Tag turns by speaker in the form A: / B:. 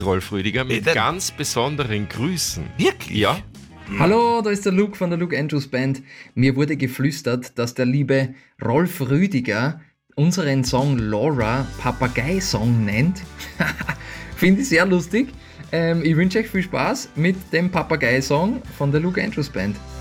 A: Rolf Rüdiger, mit
B: Bitte?
A: ganz besonderen Grüßen.
B: Wirklich?
A: Ja,
C: Hallo, da ist der Luke von der Luke Andrews Band. Mir wurde geflüstert, dass der liebe Rolf Rüdiger unseren Song Laura Papagei-Song nennt. Finde ich sehr lustig. Ich wünsche euch viel Spaß mit dem Papagei-Song von der Luke Andrews Band.